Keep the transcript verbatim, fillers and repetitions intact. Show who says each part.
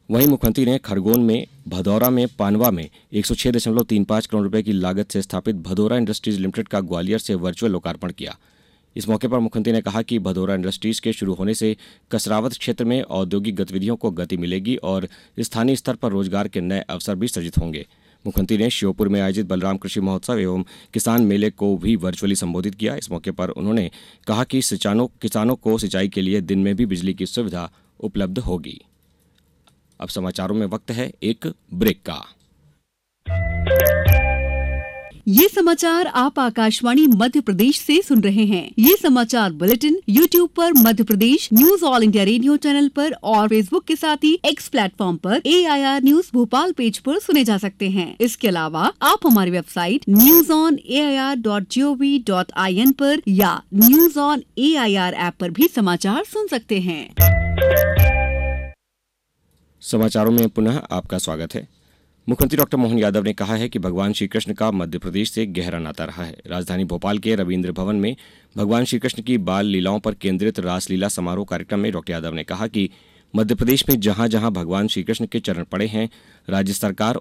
Speaker 1: वहीं मुख्यमंत्री ने खरगोन में, भदौरा में, पानवा में एक सौ छह दशमलव तीन पाँच करोड़ रुपए की लागत से स्थापित भदौरा इंडस्ट्रीज लिमिटेड का ग्वालियर से वर्चुअल लोकार्पण किया। इस मौके पर मुख्यमंत्री ने कहा कि भदौरा इंडस्ट्रीज के शुरू होने से कसरावत क्षेत्र में औद्योगिक गतिविधियों को गति मिलेगी और स्थानीय स्तर पर रोजगार के नए अवसर भी सृजित होंगे। मुख्यमंत्री ने श्योपुर में आयोजित बलराम कृषि महोत्सव एवं किसान मेले को भी वर्चुअली संबोधित किया। इस मौके पर उन्होंने कहा कि सिंचानों किसानों को सिंचाई के लिए दिन में भी बिजली की सुविधा उपलब्ध होगी। अब समाचारों में वक्त है एक ब्रेक का।
Speaker 2: ये समाचार आप आकाशवाणी मध्य प्रदेश से सुन रहे हैं। ये समाचार बुलेटिन यूट्यूब पर Madhya Pradesh news all India radio channel पर और फेसबुक के साथ ही एक्स प्लेटफॉर्म पर ए I R news Bhopal page पर सुने जा सकते हैं। इसके अलावा आप हमारी website news on A I R dot G O V dot I N पर या news on A I R app पर भी समाचार सुन सकते हैं।
Speaker 1: समाचारों में पुनः आपका स्वागत है। मुख्यमंत्री डॉक्टर मोहन यादव ने कहा है कि भगवान श्री कृष्ण का मध्य प्रदेश से गहरा नाता रहा है। राजधानी भोपाल के रविंद्र भवन में भगवान श्री कृष्ण की बाल लीलाओं पर केंद्रित रासलीला समारोह कार्यक्रम में डॉक्टर यादव ने कहा कि मध्य प्रदेश में जहां जहां भगवान श्री कृष्ण के चरण पड़े हैं, राज्य सरकार